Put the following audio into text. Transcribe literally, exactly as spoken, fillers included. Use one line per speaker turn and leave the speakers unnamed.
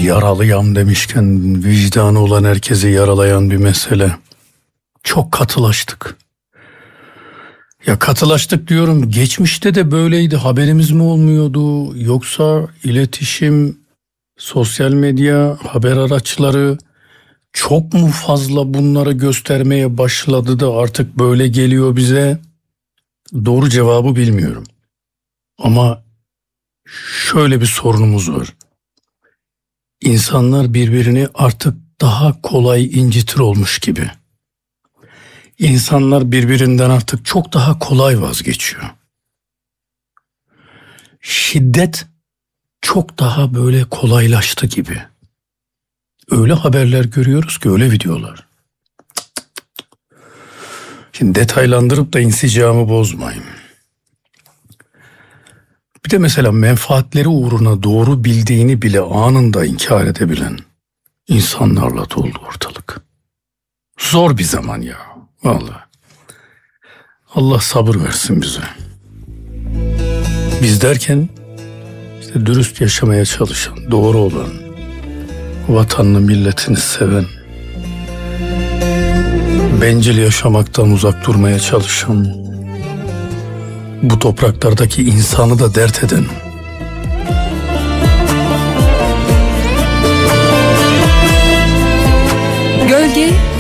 Yaralayan demişken, vicdanı olan herkesi yaralayan bir mesele. Çok katılaştık. Ya katılaştık diyorum, geçmişte de böyleydi, haberimiz mi olmuyordu? Yoksa iletişim, sosyal medya, haber araçları çok mu fazla bunları göstermeye başladı da artık böyle geliyor bize? Doğru cevabı bilmiyorum. Ama şöyle bir sorunumuz var. İnsanlar birbirini artık daha kolay incitir olmuş gibi. İnsanlar birbirinden artık çok daha kolay vazgeçiyor. Şiddet çok daha böyle kolaylaştı gibi. Öyle haberler görüyoruz ki, öyle videolar. Şimdi detaylandırıp da insicamı bozmayayım. Bir de mesela menfaatleri uğruna doğru bildiğini bile anında inkar edebilen insanlarla doldu ortalık. Zor bir zaman ya, vallahi. Allah sabır versin bize. Biz derken işte dürüst yaşamaya çalışan, doğru olan, vatanını, milletini seven, bencil yaşamaktan uzak durmaya çalışan, bu topraklardaki insanı da dert eden.
Gölge